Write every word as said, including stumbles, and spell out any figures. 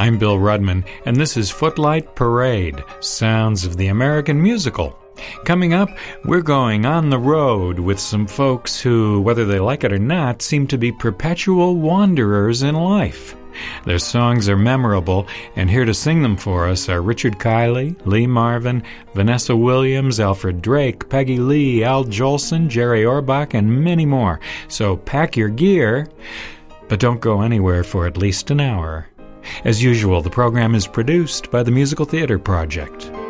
I'm Bill Rudman, and this is Footlight Parade, Sounds of the American Musical. Coming up, we're going on the road with some folks who, whether they like it or not, seem to be perpetual wanderers in life. Their songs are memorable, and here to sing them for us are Richard Kiley, Lee Marvin, Vanessa Williams, Alfred Drake, Peggy Lee, Al Jolson, Jerry Orbach, and many more. So pack your gear, but don't go anywhere for at least an hour. As usual, the program is produced by the Musical Theater Project.